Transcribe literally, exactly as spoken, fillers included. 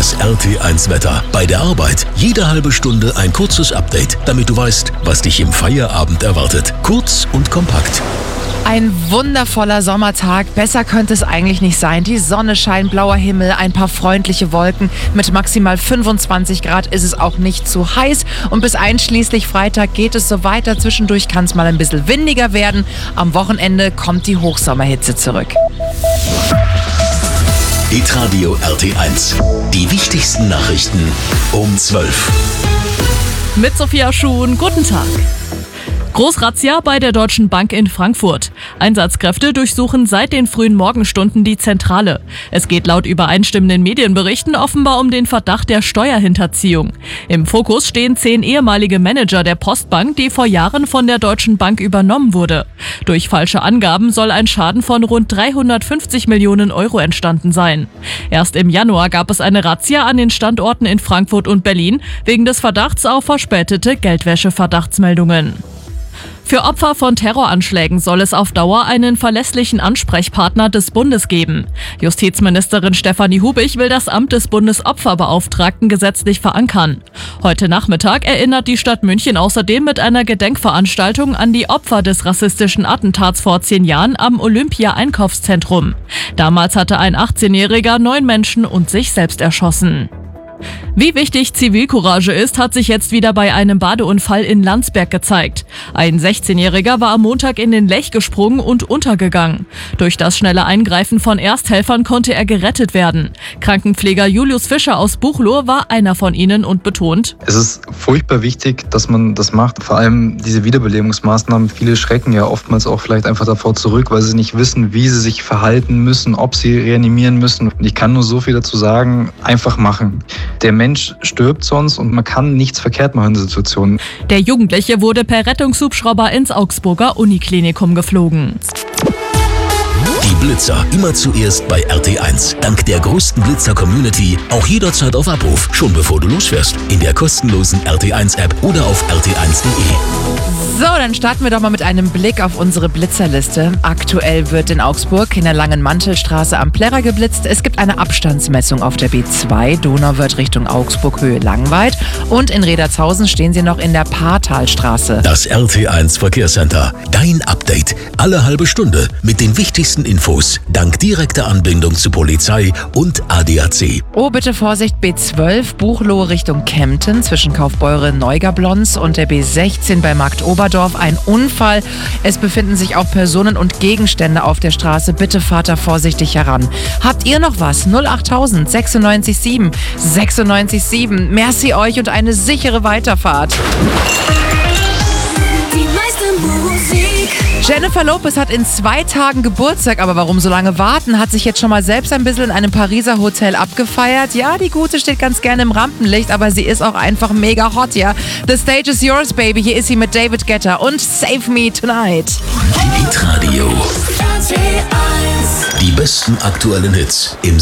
Das R T eins Wetter. Bei der Arbeit jede halbe Stunde ein kurzes Update, damit du weißt, was dich im Feierabend erwartet. Kurz und kompakt. Ein wundervoller Sommertag, besser könnte es eigentlich nicht sein. Die Sonne scheint, blauer Himmel, ein paar freundliche Wolken. Mit maximal fünfundzwanzig Grad ist es auch nicht zu heiß. Und bis einschließlich Freitag geht es so weiter. Zwischendurch kann es mal ein bisschen windiger werden. Am Wochenende kommt die Hochsommerhitze zurück. Hitradio R T eins. Die wichtigsten Nachrichten um zwölf. Mit Sophia Schuhn, guten Tag. Großrazzia bei der Deutschen Bank in Frankfurt. Einsatzkräfte durchsuchen seit den frühen Morgenstunden die Zentrale. Es geht laut übereinstimmenden Medienberichten offenbar um den Verdacht der Steuerhinterziehung. Im Fokus stehen zehn ehemalige Manager der Postbank, die vor Jahren von der Deutschen Bank übernommen wurde. Durch falsche Angaben soll ein Schaden von rund dreihundertfünfzig Millionen Euro entstanden sein. Erst im Januar gab es eine Razzia an den Standorten in Frankfurt und Berlin wegen des Verdachts auf verspätete Geldwäsche-Verdachtsmeldungen. Für Opfer von Terroranschlägen soll es auf Dauer einen verlässlichen Ansprechpartner des Bundes geben. Justizministerin Stefanie Hubig will das Amt des Bundesopferbeauftragten gesetzlich verankern. Heute Nachmittag erinnert die Stadt München außerdem mit einer Gedenkveranstaltung an die Opfer des rassistischen Attentats vor zehn Jahren am Olympia-Einkaufszentrum. Damals hatte ein achtzehnjähriger neun Menschen und sich selbst erschossen. Wie wichtig Zivilcourage ist, hat sich jetzt wieder bei einem Badeunfall in Landsberg gezeigt. Ein sechzehnjähriger war am Montag in den Lech gesprungen und untergegangen. Durch das schnelle Eingreifen von Ersthelfern konnte er gerettet werden. Krankenpfleger Julius Fischer aus Buchloe war einer von ihnen und betont: Es ist furchtbar wichtig, dass man das macht. Vor allem diese Wiederbelebungsmaßnahmen. Viele schrecken ja oftmals auch vielleicht einfach davor zurück, weil sie nicht wissen, wie sie sich verhalten müssen, ob sie reanimieren müssen. Und ich kann nur so viel dazu sagen: einfach machen. Der Mensch stirbt sonst und man kann nichts verkehrt machen in Situationen. Der Jugendliche wurde per Rettungshubschrauber ins Augsburger Uniklinikum geflogen. Die Blitzer immer zuerst bei R T eins. Dank der größten Blitzer-Community auch jederzeit auf Abruf, schon bevor du losfährst. In der kostenlosen R T eins App oder auf r t eins punkt d e. So, dann starten wir doch mal mit einem Blick auf unsere Blitzerliste. Aktuell wird in Augsburg in der Langen Mantelstraße am Plärrer geblitzt. Es gibt eine Abstandsmessung auf der B zwei. Donauwörth Richtung Augsburg, Höhe Langweid. Und in Redertshausen stehen sie noch in der Paartalstraße. Das R T eins Verkehrscenter. Dein Update. Alle halbe Stunde mit den wichtigsten Infos. Dank direkter Anbindung zu Polizei und A D A C. Oh, bitte Vorsicht, B zwölf, Buchloe Richtung Kempten zwischen Kaufbeuren Neugablons und der B sechzehn bei Markt Oberdorf. Ein Unfall. Es befinden sich auch Personen und Gegenstände auf der Straße. Bitte fahrt da vorsichtig heran. Habt ihr noch was? null achttausend sechsundneunzig sieben sechsundneunzig sieben. Merci euch und eine sichere Weiterfahrt. Die meiste Musik. Jennifer Lopez hat in zwei Tagen Geburtstag, aber warum so lange warten? Hat sich jetzt schon mal selbst ein bisschen in einem Pariser Hotel abgefeiert. Ja, die Gute steht ganz gerne im Rampenlicht, aber sie ist auch einfach mega hot, ja. The stage is yours, baby. Hier ist sie mit David Guetta und Save Me Tonight. Hitradio. Die besten aktuellen Hits im